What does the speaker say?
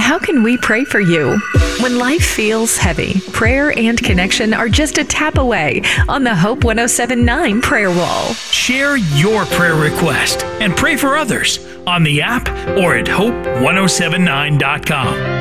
how can we pray for you? When life feels heavy, prayer and connection are just a tap away on the Hope 107.9 prayer wall. Share your prayer request and pray for others on the app or at hope1079.com.